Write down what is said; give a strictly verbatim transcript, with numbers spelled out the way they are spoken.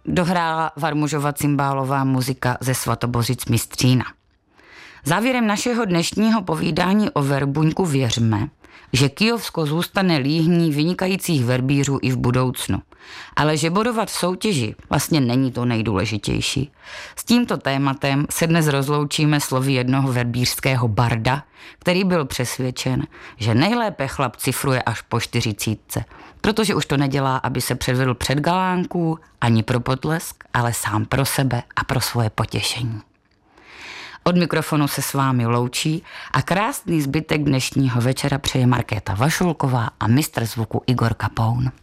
dohrála Varmužova cymbálová muzika ze Svatobořic Mistřína. Závěrem našeho dnešního povídání o verbuňku věřme, že Kyjovsko zůstane líhní vynikajících verbířů i v budoucnu. Ale že bodovat v soutěži vlastně není to nejdůležitější. S tímto tématem se dnes rozloučíme slovy jednoho verbířského barda, který byl přesvědčen, že nejlépe chlap cifruje až po čtyřicítce, protože už to nedělá, aby se předvedl před galánků, ani pro potlesk, ale sám pro sebe a pro svoje potěšení. Od mikrofonu se s vámi loučí a krásný zbytek dnešního večera přeje Markéta Vašulková a mistr zvuku Igor Kapoun.